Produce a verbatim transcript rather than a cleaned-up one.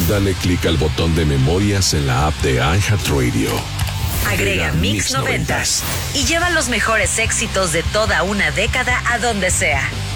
Dale clic al botón de memorias en la app de iHeartRadio. Agrega Mix noventas y lleva los mejores éxitos de toda una década a donde sea.